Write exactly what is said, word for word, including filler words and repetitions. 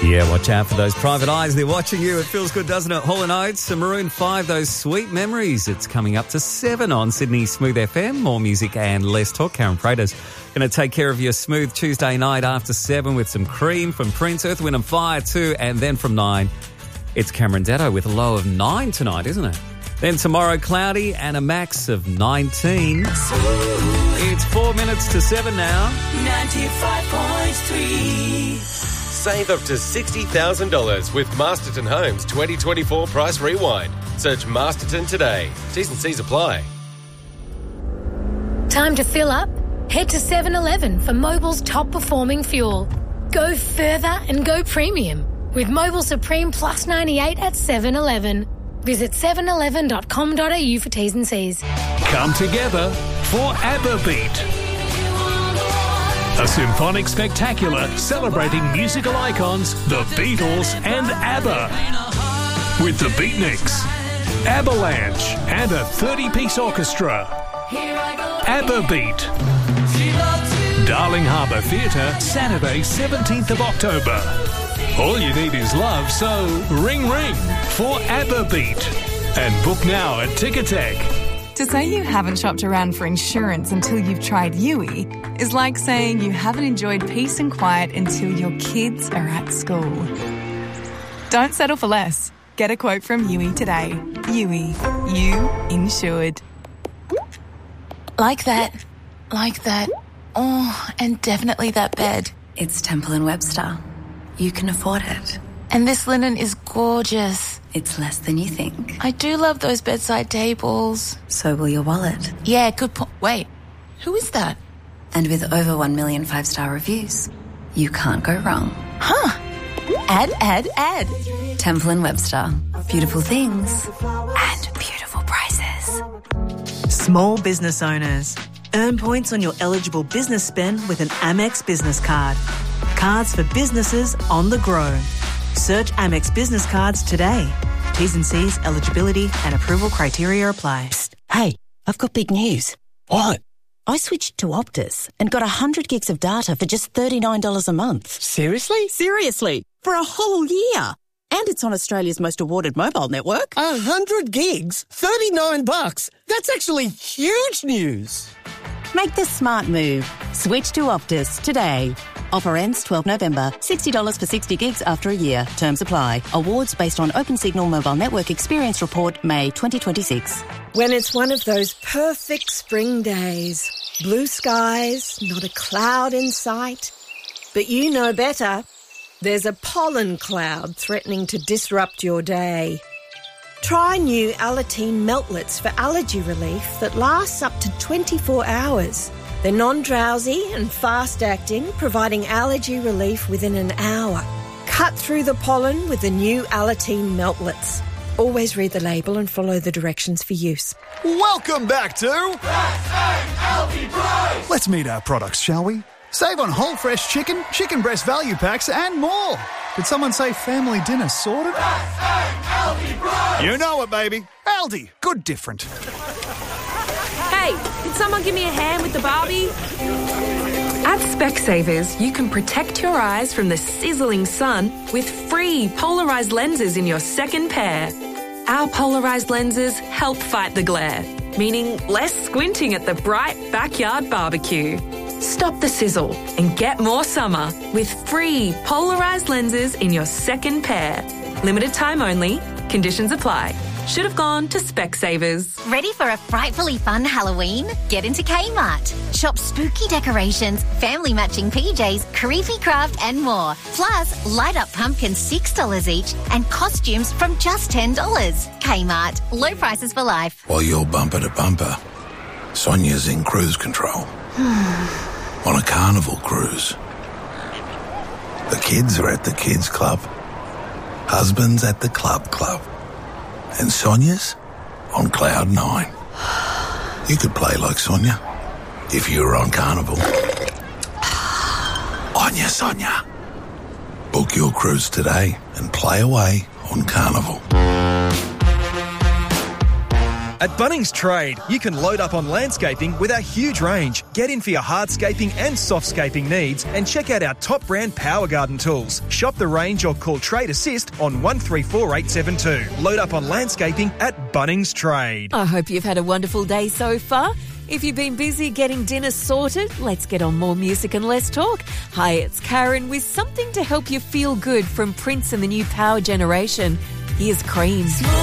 Yeah, watch out for those private eyes. They're watching you. It feels good, doesn't it? Hall and Oates and Maroon five, those sweet memories. It's coming up to seven on Sydney Smooth F M. More music and less talk. Karen Prater's going to take care of your smooth Tuesday night after seven with some Cream from Prince, Earth, Wind and Fire too. And then from nine, it's Cameron Datto with a low of nine tonight, isn't it? Then tomorrow, cloudy and a max of nineteen. It's four minutes to seven now. ninety-five point three. Save up to sixty thousand dollars with Masterton Homes twenty twenty-four Price Rewind. Search Masterton today. T's and C's apply. Time to fill up? Head to seven eleven for Mobil's top-performing fuel. Go further and go premium with Mobil Supreme Plus ninety-eight at seven eleven. Visit seven eleven dot com dot a u for T's and C's. Come together for ABBA Beat. A symphonic spectacular celebrating musical icons, the Beatles and ABBA. With the Beatniks, Avalanche and a thirty-piece orchestra. ABBA Beat. Darling Harbour Theatre, Saturday seventeenth of October. All you need is love, so ring ring for ABBA Beat. And book now at Ticketek. To say you haven't shopped around for insurance until you've tried Yui is like saying you haven't enjoyed peace and quiet until your kids are at school. Don't settle for less. Get a quote from Yui today. Yui. You insured. Like that. Like that. Oh, and definitely that bed. It's Temple and Webster. You can afford it. And this linen is gorgeous. It's less than you think. I do love those bedside tables. So will your wallet. Yeah, good point. Wait, who is that? And with over one million five-star reviews, you can't go wrong. Huh. Add, add, add. Temple and Webster. Beautiful things and beautiful prices. Small business owners. Earn points on your eligible business spend with an Amex business card. Cards for businesses on the go. Search Amex Business Cards today. T's and C's, eligibility and approval criteria apply. Psst, hey, I've got big news. What? I switched to Optus and got one hundred gigs of data for just thirty-nine dollars a month. Seriously? Seriously, for a whole year. And it's on Australia's most awarded mobile network. one hundred gigs? thirty-nine bucks? That's actually huge news. Make the smart move. Switch to Optus today. Offer ends twelfth of November. sixty dollars for sixty gigs after a year. Terms apply. Awards based on OpenSignal Mobile Network Experience Report, May twenty twenty-six. When it's one of those perfect spring days, blue skies, not a cloud in sight, but you know better, there's a pollen cloud threatening to disrupt your day. Try new Alateen Meltlets for allergy relief that lasts up to twenty-four hours. They're non-drowsy and fast-acting, providing allergy relief within an hour. Cut through the pollen with the new Alateen Meltlets. Always read the label and follow the directions for use. Welcome back to... Let's meet our products, shall we? Save on whole fresh chicken, chicken breast value packs and more. Did someone say family dinner sorted? You know it, baby. Aldi. Good different. Hey, did someone give me a hand with the Barbie? At Specsavers, you can protect your eyes from the sizzling sun with free polarised lenses in your second pair. Our polarised lenses help fight the glare, meaning less squinting at the bright backyard barbecue. Stop the sizzle and get more summer with free polarised lenses in your second pair. Limited time only. Conditions apply. Should have gone to Specsavers. Ready for a frightfully fun Halloween? Get into Kmart. Shop spooky decorations, family matching P Js, creepy craft and more. Plus, light up pumpkins six dollars each and costumes from just ten dollars. Kmart. Low prices for life. While you're bumper to bumper, Sonia's in cruise control. On a carnival cruise. The kids are at the kids club. Husband's at the club club. And Sonia's on cloud nine. You could play like Sonia if you were on Carnival. Onya Sonia. Book your cruise today and play away on Carnival. At Bunnings Trade, you can load up on landscaping with our huge range. Get in for your hardscaping and softscaping needs and check out our top brand Power Garden tools. Shop the range or call Trade Assist on one three four eight seven two. Load up on landscaping at Bunnings Trade. I hope you've had a wonderful day so far. If you've been busy getting dinner sorted, let's get on more music and less talk. Hi, it's Karen with something to help you feel good from Prince and the new Power Generation. Here's Cream.